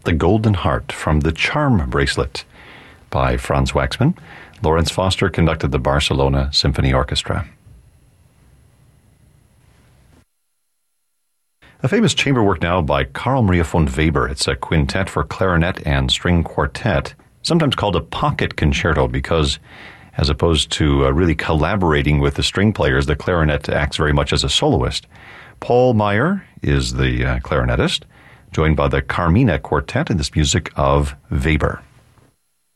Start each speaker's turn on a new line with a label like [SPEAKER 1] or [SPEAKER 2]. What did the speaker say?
[SPEAKER 1] The Golden Heart from The Charm Bracelet by Franz Waxman. Lawrence Foster conducted the Barcelona Symphony Orchestra. A famous chamber work now by Carl Maria von Weber. It's a quintet for clarinet and string quartet, sometimes called a pocket concerto because, as opposed to really collaborating with the string players, the clarinet acts very much as a soloist. Paul Meyer is the clarinetist, joined by the Carmina Quartet in this music of Weber.